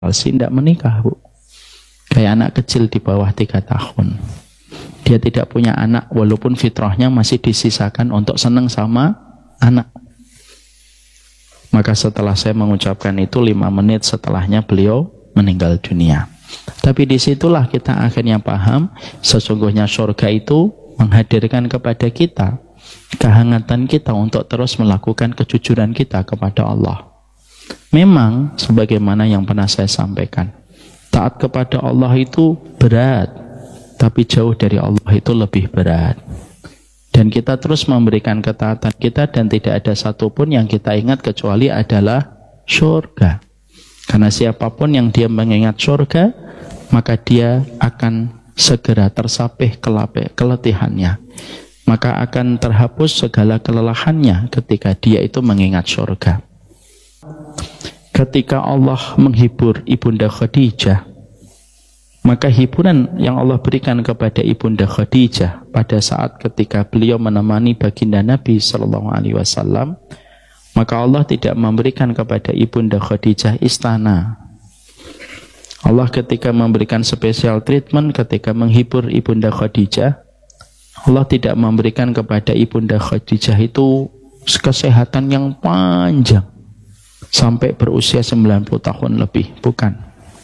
tidak menikah, Bu. Kayak anak kecil di bawah 3 tahun. Dia tidak punya anak walaupun fitrahnya masih disisakan untuk senang sama anak. Maka setelah saya mengucapkan itu 5 menit setelahnya beliau meninggal dunia. Tapi disitulah kita akhirnya paham sesungguhnya surga itu menghadirkan kepada kita kehangatan kita untuk terus melakukan kejujuran kita kepada Allah. Memang sebagaimana yang pernah saya sampaikan, taat kepada Allah itu berat, tapi jauh dari Allah itu lebih berat. Dan kita terus memberikan ketaatan kita dan tidak ada satupun yang kita ingat kecuali adalah surga. Karena siapapun yang dia mengingat surga, maka dia akan segera tersapih keletihannya. Maka akan terhapus segala kelelahannya ketika dia itu mengingat surga. Ketika Allah menghibur Ibunda Khadijah, maka hiburan yang Allah berikan kepada Ibunda Khadijah pada saat ketika beliau menemani baginda Nabi SAW, maka Allah tidak memberikan kepada Ibunda Khadijah istana. Allah ketika memberikan special treatment ketika menghibur Ibunda Khadijah, Allah tidak memberikan kepada Ibunda Khadijah itu kesehatan yang panjang sampai berusia 90 tahun lebih, bukan.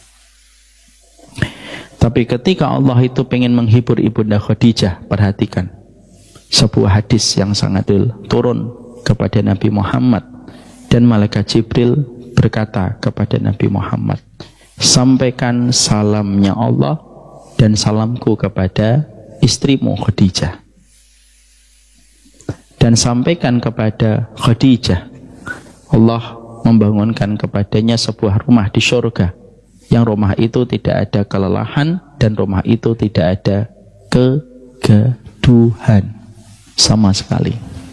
Tapi ketika Allah itu pengen menghibur Ibunda Khadijah, perhatikan sebuah hadis yang sangat turun kepada Nabi Muhammad, dan malaikat Jibril berkata kepada Nabi Muhammad, sampaikan salamnya Allah dan salamku kepada istrimu Khadijah, dan sampaikan kepada Khadijah Allah membangunkan kepadanya sebuah rumah di surga, yang rumah itu tidak ada kelelahan dan rumah itu tidak ada kegaduhan sama sekali.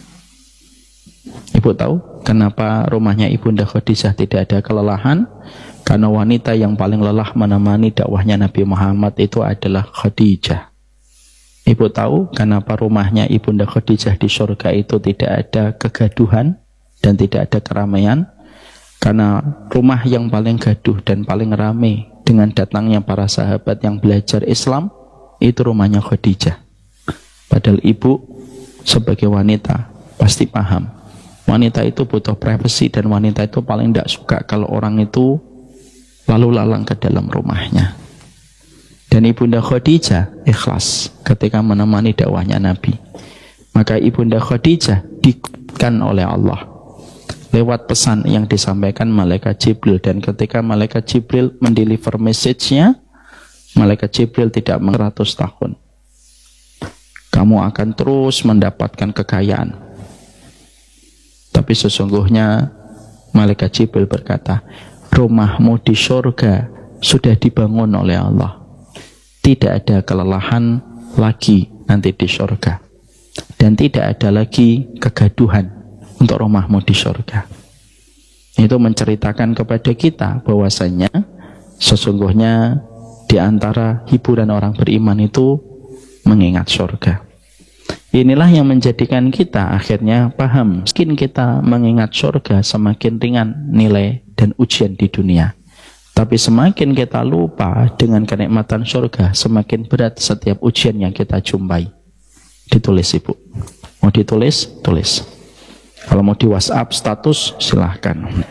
Ibu tahu kenapa rumahnya Ibunda Khadijah tidak ada kelelahan? Karena wanita yang paling lelah menemani dakwahnya Nabi Muhammad itu adalah Khadijah. Ibu tahu kenapa rumahnya Ibunda Khadijah di surga itu tidak ada kegaduhan dan tidak ada keramaian? Karena rumah yang paling gaduh dan paling ramai dengan datangnya para sahabat yang belajar Islam itu rumahnya Khadijah. Padahal ibu sebagai wanita pasti paham, wanita itu butuh privasi dan wanita itu paling tidak suka kalau orang itu lalu lalang ke dalam rumahnya. Dan Ibunda Khadijah ikhlas ketika menemani dakwahnya Nabi. Maka Ibunda Khadijah dikuatkan oleh Allah lewat pesan yang disampaikan malaikat Jibril, dan ketika malaikat Jibril mendeliver message-nya, malaikat Jibril tidak 100 tahun. Kamu akan terus mendapatkan kekayaan. Tapi sesungguhnya malaikat Jibril berkata, rumahmu di surga sudah dibangun oleh Allah. Tidak ada kelelahan lagi nanti di surga. Dan tidak ada lagi kegaduhan untuk rumahmu di surga. Itu menceritakan kepada kita bahwasanya sesungguhnya di antara hiburan orang beriman itu mengingat surga. Inilah yang menjadikan kita akhirnya paham, semakin kita mengingat surga semakin ringan nilai dan ujian di dunia. Tapi semakin kita lupa dengan kenikmatan surga, semakin berat setiap ujian yang kita jumpai. Ditulis Ibu. Mau ditulis? Tulis. Kalau mau di WhatsApp status silahkan.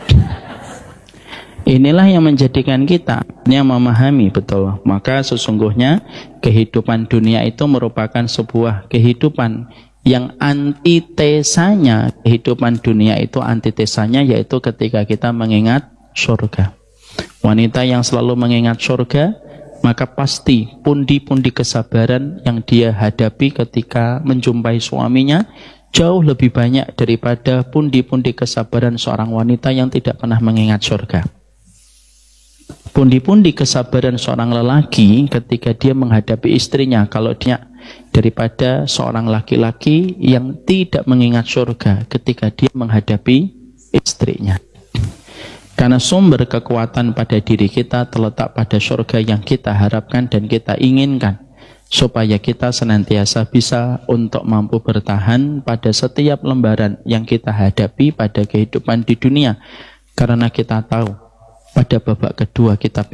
Inilah yang menjadikan kita memahami betul. Maka sesungguhnya kehidupan dunia itu merupakan sebuah kehidupan yang antitesanya. Kehidupan dunia itu antitesanya yaitu ketika kita mengingat surga. Wanita yang selalu mengingat surga, maka pasti pundi-pundi kesabaran yang dia hadapi ketika menjumpai suaminya jauh lebih banyak daripada pundi-pundi kesabaran seorang wanita yang tidak pernah mengingat surga. Pundi-pundi kesabaran seorang lelaki ketika dia menghadapi istrinya kalau dia daripada seorang laki-laki yang tidak mengingat surga ketika dia menghadapi istrinya. Karena sumber kekuatan pada diri kita terletak pada surga yang kita harapkan dan kita inginkan, supaya kita senantiasa bisa untuk mampu bertahan pada setiap lembaran yang kita hadapi pada kehidupan di dunia. Karena kita tahu Pada babak kedua kitab